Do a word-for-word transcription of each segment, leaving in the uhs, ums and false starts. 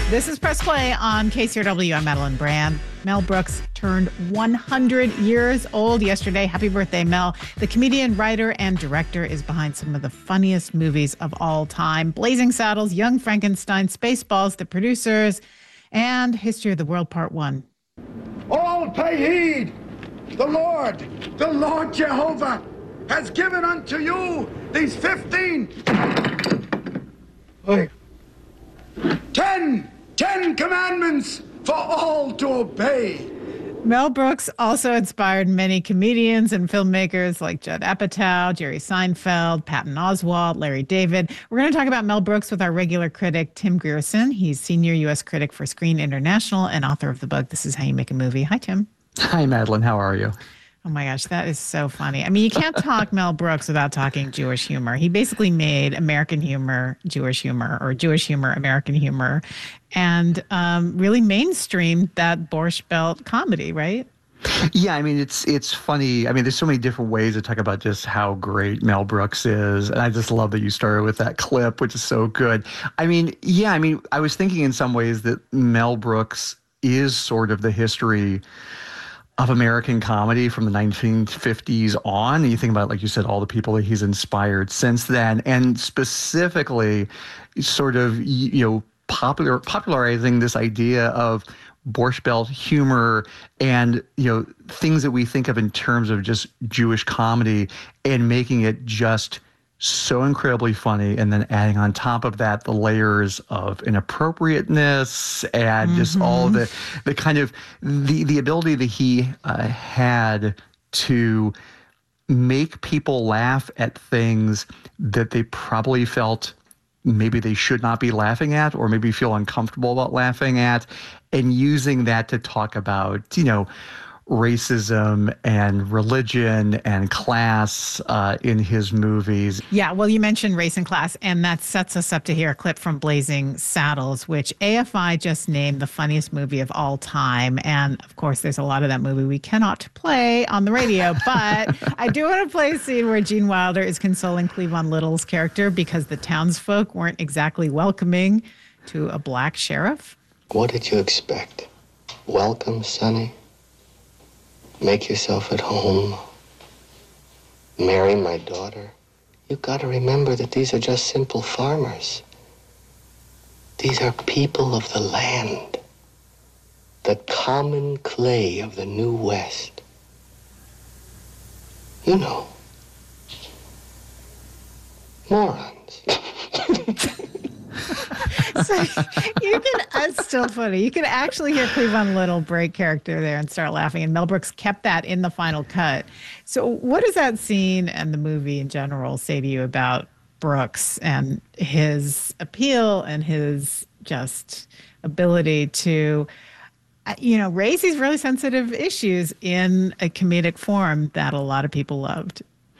This is Press Play on K C R W. I'm Madeline Brand. Mel Brooks turned one hundred years old yesterday. Happy birthday, Mel. The comedian, writer, and director is behind some of the funniest movies of all time. Blazing Saddles, Young Frankenstein, Spaceballs, The Producers, and History of the World Part One. All pay heed. The Lord, the Lord Jehovah, has given unto you these fifteen, wait, ten, ten commandments for all to obey. Mel Brooks also inspired many comedians and filmmakers like Judd Apatow, Jerry Seinfeld, Patton Oswalt, Larry David. We're going to talk about Mel Brooks with our regular critic, Tim Grierson. He's senior U S critic for Screen International and author of the book, This Is How You Make a Movie. Hi, Tim. Hi, Madeline. How are you? Oh, my gosh, that is so funny. I mean, you can't talk Mel Brooks without talking Jewish humor. He basically made American humor Jewish humor, or Jewish humor American humor, and um, really mainstreamed that Borscht Belt comedy, right? Yeah, I mean, it's it's funny. I mean, there's so many different ways to talk about just how great Mel Brooks is. And I just love that you started with that clip, which is so good. I mean, yeah, I mean, I was thinking in some ways that Mel Brooks is sort of the history of American comedy from the nineteen fifties on. And you think about, like you said, all the people that he's inspired since then, and specifically sort of, you know, popular popularizing this idea of Borscht Belt humor and, you know, things that we think of in terms of just Jewish comedy and making it just so incredibly funny, and then adding on top of that the layers of inappropriateness and mm-hmm. just all the the kind of the the ability that he uh, had to make people laugh at things that they probably felt maybe they should not be laughing at, or maybe feel uncomfortable about laughing at, and using that to talk about, you know, racism and religion and class uh, in his movies. Yeah, well, you mentioned race and class, and that sets us up to hear a clip from Blazing Saddles, which A F I just named the funniest movie of all time. And, of course, there's a lot of that movie we cannot play on the radio, but I do want to play a scene where Gene Wilder is consoling Cleavon Little's character because the townsfolk weren't exactly welcoming to a black sheriff. What did you expect? Welcome, Sonny? Make yourself at home. Marry my daughter. You gotta remember that these are just simple farmers. These are people of the land. The common clay of the New West. You know. Morons. So you can, it's still funny. You can actually hear Cleavon Little break character there and start laughing. And Mel Brooks kept that in the final cut. So what does that scene and the movie in general say to you about Brooks and his appeal and his just ability to, you know, raise these really sensitive issues in a comedic form that a lot of people loved?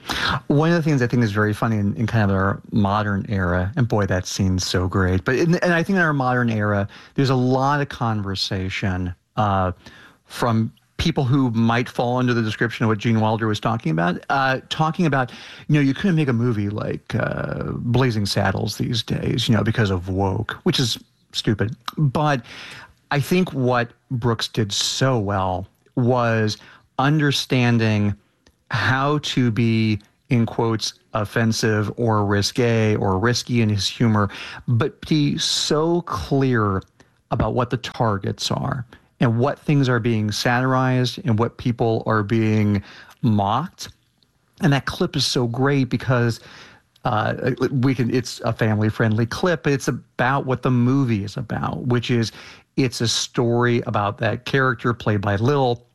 One of the things I think is very funny in, in kind of our modern era, and boy, that scene's so great, but in, and I think in our modern era, there's a lot of conversation uh, from people who might fall under the description of what Gene Wilder was talking about, uh, talking about, you know, you couldn't make a movie like uh, Blazing Saddles these days, you know, because of woke, which is stupid. But I think what Brooks did so well was understanding how to be, in quotes, offensive or risque or risky in his humor, but be so clear about what the targets are and what things are being satirized and what people are being mocked. And that clip is so great because uh, we can, it's a family-friendly clip, but it's about what the movie is about, which is it's a story about that character played by Lil,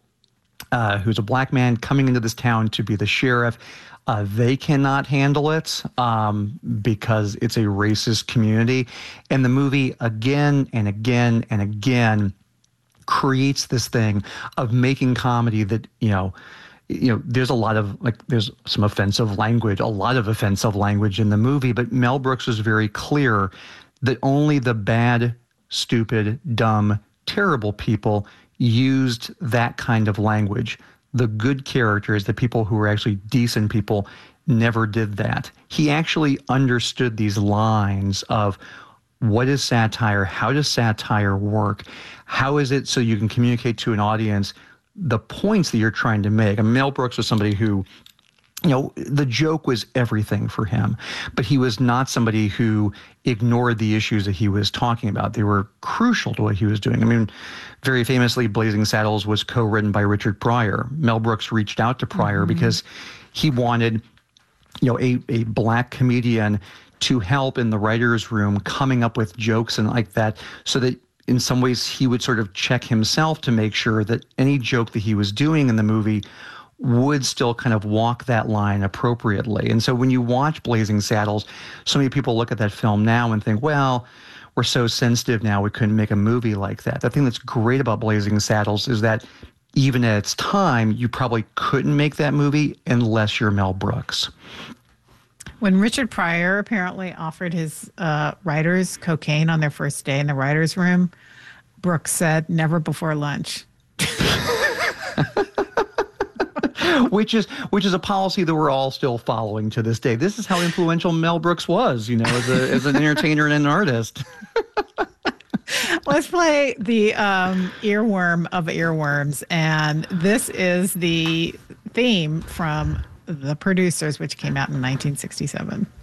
Uh, who's a black man coming into this town to be the sheriff. Uh, they cannot handle it um, because it's a racist community. And the movie again and again and again creates this thing of making comedy that, you know, you know, there's a lot of, like, there's some offensive language, a lot of offensive language in the movie, but Mel Brooks was very clear that only the bad, stupid, dumb, terrible people used that kind of language. The good characters, the people who were actually decent people, never did that. He actually understood these lines of what is satire? How does satire work? How is it so you can communicate to an audience the points that you're trying to make? I mean, Mel Brooks was somebody who, you know, the joke was everything for him, but he was not somebody who ignored the issues that he was talking about. They were crucial to what he was doing. I mean, very famously, Blazing Saddles was co-written by Richard Pryor. Mel Brooks reached out to Pryor mm-hmm. because he wanted, you know, a, a black comedian to help in the writer's room coming up with jokes and like that, so that in some ways he would sort of check himself to make sure that any joke that he was doing in the movie would still kind of walk that line appropriately. And so when you watch Blazing Saddles, so many people look at that film now and think, well, we're so sensitive now, we couldn't make a movie like that. The thing that's great about Blazing Saddles is that even at its time, you probably couldn't make that movie unless you're Mel Brooks. When Richard Pryor apparently offered his uh, writers cocaine on their first day in the writer's room, Brooks said, never before lunch. which is which is a policy that we're all still following to this day. This is how influential Mel Brooks was, you know, as, a, as an entertainer and an artist. Let's play the um, earworm of earworms. And this is the theme from The Producers, which came out in nineteen sixty-seven.